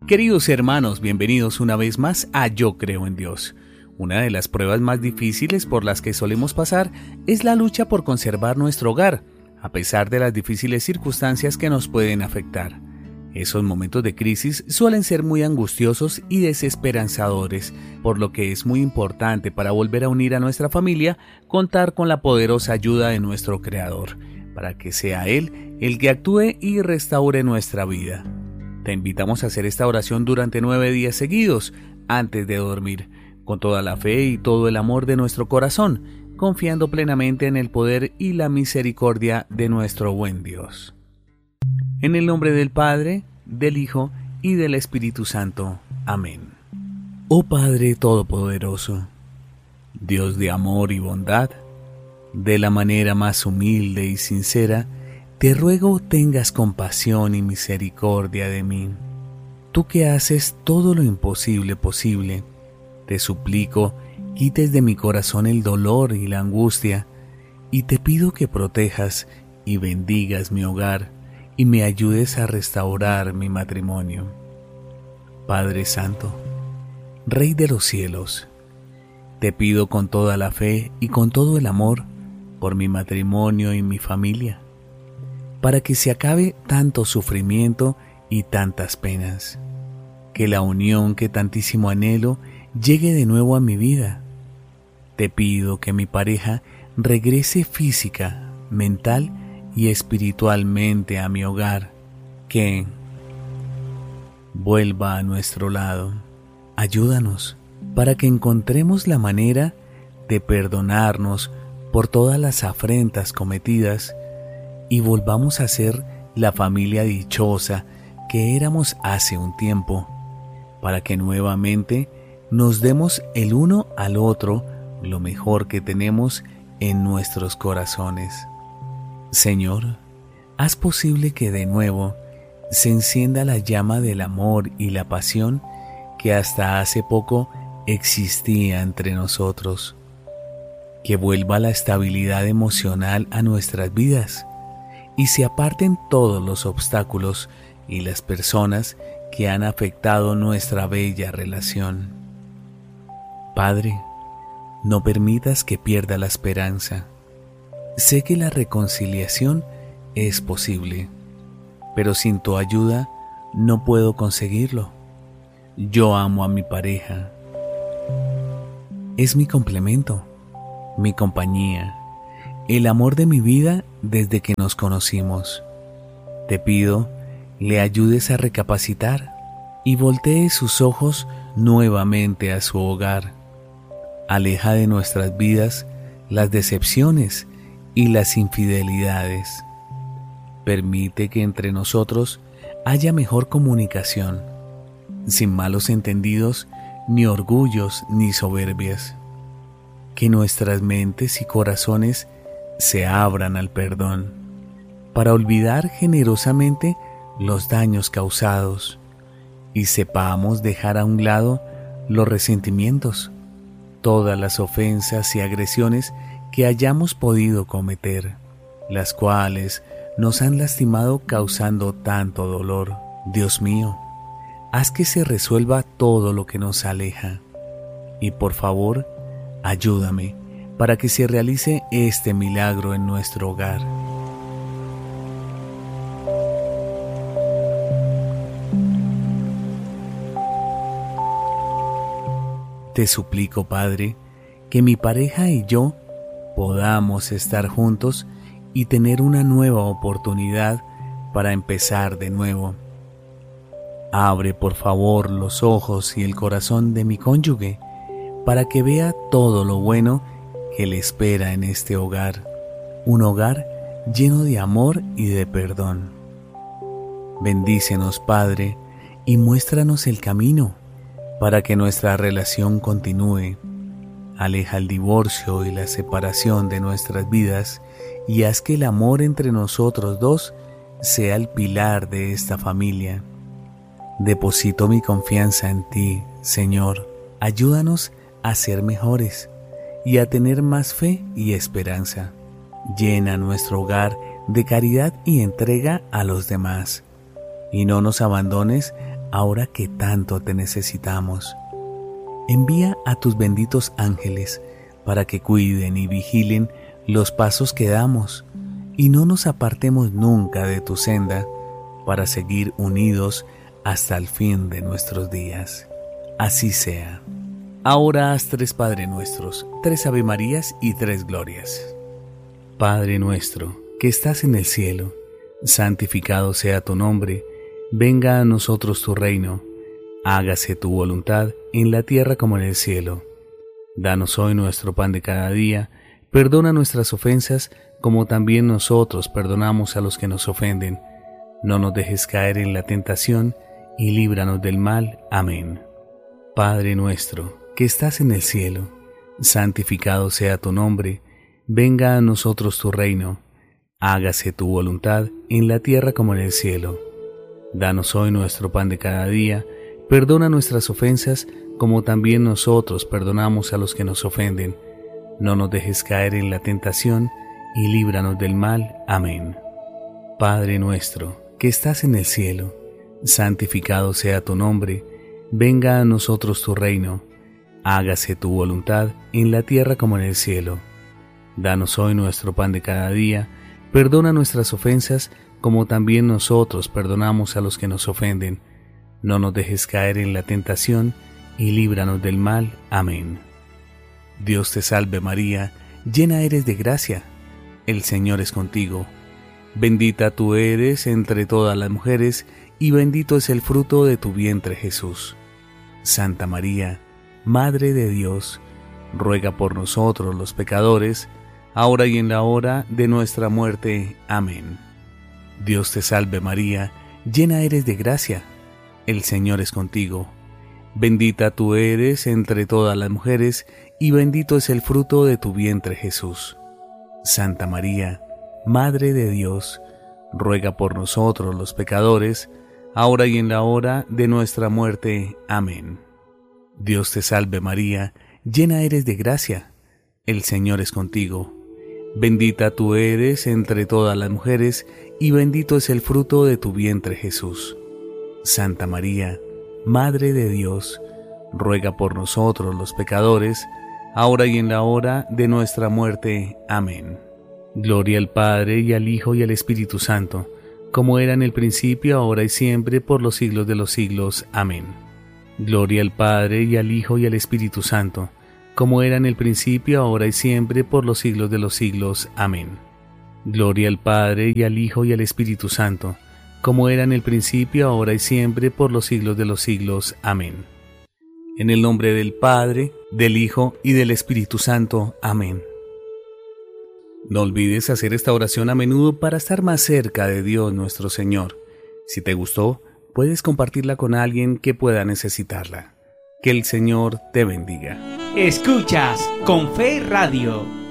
Queridos hermanos, bienvenidos una vez más a Yo Creo en Dios. Una de las pruebas más difíciles por las que solemos pasar es la lucha por conservar nuestro hogar, a pesar de las difíciles circunstancias que nos pueden afectar. Esos momentos de crisis suelen ser muy angustiosos y desesperanzadores, por lo que es muy importante para volver a unir a nuestra familia contar con la poderosa ayuda de nuestro Creador, para que sea Él el que actúe y restaure nuestra vida. Te invitamos a hacer esta oración durante 9 días seguidos, antes de dormir, con toda la fe y todo el amor de nuestro corazón, confiando plenamente en el poder y la misericordia de nuestro buen Dios. En el nombre del Padre, del Hijo y del Espíritu Santo. Amén. Oh Padre Todopoderoso, Dios de amor y bondad, de la manera más humilde y sincera, te ruego tengas compasión y misericordia de mí. Tú que haces todo lo imposible posible, te suplico quites de mi corazón el dolor y la angustia, y te pido que protejas y bendigas mi hogar y me ayudes a restaurar mi matrimonio. Padre Santo, Rey de los cielos, te pido con toda la fe y con todo el amor por mi matrimonio y mi familia, para que se acabe tanto sufrimiento y tantas penas, que la unión que tantísimo anhelo llegue de nuevo a mi vida. Te pido que mi pareja regrese física, mental y espiritualmente a mi hogar, que vuelva a nuestro lado. Ayúdanos para que encontremos la manera de perdonarnos por todas las afrentas cometidas y volvamos a ser la familia dichosa que éramos hace un tiempo, para que nuevamente nos demos el uno al otro lo mejor que tenemos en nuestros corazones. Señor, haz posible que de nuevo se encienda la llama del amor y la pasión que hasta hace poco existía entre nosotros, que vuelva la estabilidad emocional a nuestras vidas, y se aparten todos los obstáculos y las personas que han afectado nuestra bella relación. Padre, no permitas que pierda la esperanza. Sé que la reconciliación es posible, pero sin tu ayuda no puedo conseguirlo. Yo amo a mi pareja. Es mi complemento, mi compañía, el amor de mi vida desde que nos conocimos. Te pido, le ayudes a recapacitar y voltee sus ojos nuevamente a su hogar. Aleja de nuestras vidas las decepciones y las infidelidades. Permite que entre nosotros haya mejor comunicación, sin malos entendidos, ni orgullos, ni soberbias. Que nuestras mentes y corazones se abran al perdón, para olvidar generosamente los daños causados y sepamos dejar a un lado los resentimientos, todas las ofensas y agresiones que hayamos podido cometer, las cuales nos han lastimado causando tanto dolor. Dios mío, haz que se resuelva todo lo que nos aleja y por favor, ayúdame para que se realice este milagro en nuestro hogar. Te suplico, Padre, que mi pareja y yo podamos estar juntos y tener una nueva oportunidad para empezar de nuevo. Abre, por favor, los ojos y el corazón de mi cónyuge para que vea todo lo bueno que le espera en este hogar, un hogar lleno de amor y de perdón. Bendícenos, Padre, y muéstranos el camino para que nuestra relación continúe. Aleja el divorcio y la separación de nuestras vidas y haz que el amor entre nosotros dos sea el pilar de esta familia. Deposito mi confianza en ti, Señor. Ayúdanos a ser mejores y a tener más fe y esperanza. Llena nuestro hogar de caridad y entrega a los demás, y no nos abandones ahora que tanto te necesitamos. Envía a tus benditos ángeles para que cuiden y vigilen los pasos que damos y no nos apartemos nunca de tu senda para seguir unidos hasta el fin de nuestros días. Así sea. Ahora haz 3 Padre Nuestros, 3 Ave Marías y 3 Glorias. Padre nuestro, que estás en el cielo, santificado sea tu nombre, venga a nosotros tu reino, hágase tu voluntad en la tierra como en el cielo. Danos hoy nuestro pan de cada día, perdona nuestras ofensas como también nosotros perdonamos a los que nos ofenden. No nos dejes caer en la tentación y líbranos del mal. Amén. Padre nuestro, que estás en el cielo, santificado sea tu nombre, venga a nosotros tu reino, hágase tu voluntad en la tierra como en el cielo. Danos hoy nuestro pan de cada día, perdona nuestras ofensas como también nosotros perdonamos a los que nos ofenden. No nos dejes caer en la tentación y líbranos del mal. Amén. Padre nuestro, que estás en el cielo, santificado sea tu nombre, venga a nosotros tu reino, hágase tu voluntad en la tierra como en el cielo. Danos hoy nuestro pan de cada día, perdona nuestras ofensas como también nosotros perdonamos a los que nos ofenden. No nos dejes caer en la tentación y líbranos del mal. Amén. Dios te salve María, llena eres de gracia, el Señor es contigo. Bendita tú eres entre todas las mujeres, y bendito es el fruto de tu vientre Jesús. Santa María, Madre de Dios, ruega por nosotros los pecadores, ahora y en la hora de nuestra muerte. Amén. Dios te salve María, llena eres de gracia, el Señor es contigo. Bendita tú eres entre todas las mujeres, y bendito es el fruto de tu vientre Jesús. Santa María, Madre de Dios, ruega por nosotros los pecadores, ahora y en la hora de nuestra muerte. Amén. Dios te salve María, llena eres de gracia, el Señor es contigo. Bendita tú eres entre todas las mujeres, y bendito es el fruto de tu vientre Jesús. Santa María, Madre de Dios, ruega por nosotros los pecadores, ahora y en la hora de nuestra muerte. Amén. Gloria al Padre, y al Hijo, y al Espíritu Santo, como era en el principio, ahora y siempre, por los siglos de los siglos. Amén. Gloria al Padre, y al Hijo, y al Espíritu Santo, como era en el principio, ahora y siempre, por los siglos de los siglos. Amén. Gloria al Padre, y al Hijo, y al Espíritu Santo, como era en el principio, ahora y siempre, por los siglos de los siglos. Amén. En el nombre del Padre, del Hijo y del Espíritu Santo. Amén. No olvides hacer esta oración a menudo para estar más cerca de Dios nuestro Señor. Si te gustó, puedes compartirla con alguien que pueda necesitarla. Que el Señor te bendiga. Escuchas Con Fe Radio.